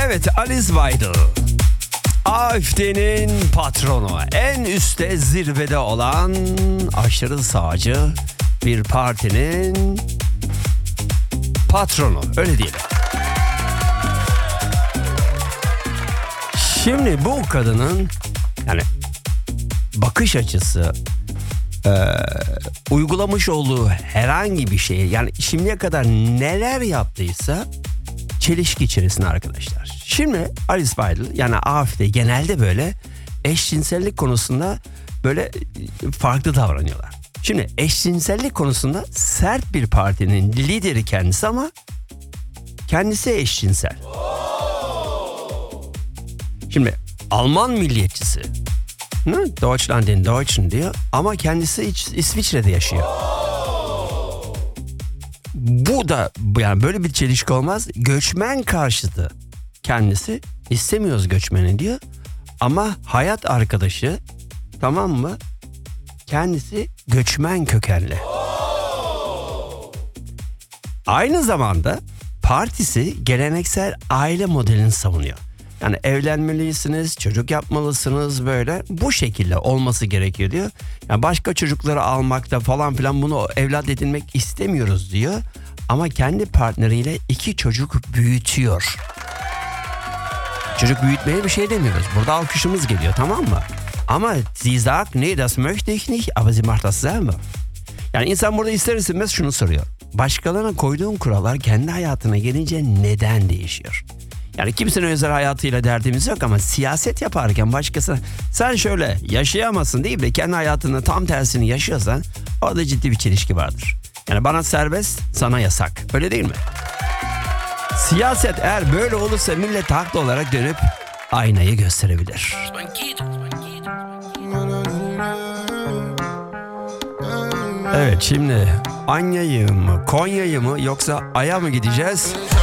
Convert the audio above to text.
Evet, Alice Weidel. AfD'nin patronu, en üstte zirvede olan aşırı sağcı bir partinin patronu, öyle diyelim. Şimdi bu kadının yani bakış açısı, uygulamış olduğu herhangi bir şey, yani şimdiye kadar neler yaptıysa çelişki içerisinde arkadaşlar. Şimdi Alice Weidel, yani AfD genelde böyle eşcinsellik konusunda böyle farklı davranıyorlar. Şimdi eşcinsellik konusunda sert bir partinin lideri kendisi ama kendisi eşcinsel. Şimdi Alman milliyetçisi, Deutschland den Deutschen diyor ama kendisi İsviçre'de yaşıyor. Bu da yani böyle bir çelişki olmaz. Göçmen karşıtı kendisi, istemiyoruz göçmeni diyor ama hayat arkadaşı, tamam mı, kendisi göçmen kökenli. Aynı zamanda partisi geleneksel aile modelini savunuyor. Yani evlenmelisiniz, çocuk yapmalısınız, böyle bu şekilde olması gerekiyor diyor. Yani başka çocukları almakta falan filan, bunu evlat edinmek istemiyoruz diyor. Ama kendi partneriyle 2 çocuk büyütüyor. Çocuk büyütmeye bir şey demiyoruz. Burada alkışımız geliyor, tamam mı? Ama sie sagt, nee, das möchte ich nicht, aber sie macht das selber. Yani insan burada ister istemez şunu soruyor. Başkalarına koyduğun kurallar kendi hayatına gelince neden değişiyor? Yani kimsenin özel hayatıyla derdimiz yok ama siyaset yaparken başkası sen şöyle yaşayamazsın deyip de kendi hayatının tam tersini yaşıyorsan orada ciddi bir çelişki vardır. Yani bana serbest, sana yasak. Öyle değil mi? Siyaset eğer böyle olursa millet haklı olarak dönüp aynayı gösterebilir. Evet, şimdi Anya'yı mı, Konya'yı mı yoksa Ay'a mı gideceğiz?